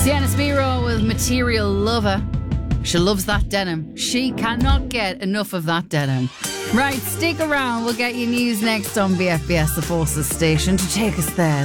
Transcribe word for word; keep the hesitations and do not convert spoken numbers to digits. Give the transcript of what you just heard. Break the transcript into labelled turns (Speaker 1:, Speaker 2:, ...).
Speaker 1: Sienna Spiro with Material Lover. She loves that denim. She cannot get enough of that denim. Right, stick around. We'll get you news next on B F B S, the Forces station, to take us there.